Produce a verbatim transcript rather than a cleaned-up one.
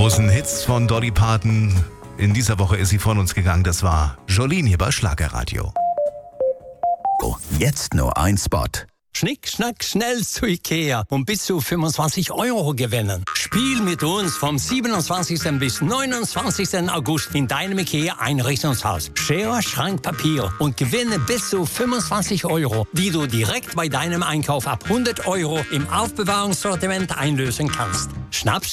großen Hits von Dolly Parton. In dieser Woche ist sie von uns gegangen. Das war Jolene hier bei Schlagerradio. Oh, jetzt nur ein Spot. Schnick, schnack, schnell zu Ikea und bis zu fünfundzwanzig Euro gewinnen. Spiel mit uns vom siebenundzwanzigsten bis neunundzwanzigsten August in deinem Ikea-Einrichtungshaus. Schere, Schrank, Papier und gewinne bis zu fünfundzwanzig Euro, die du direkt bei deinem Einkauf ab hundert Euro im Aufbewahrungssortiment einlösen kannst. Schnappst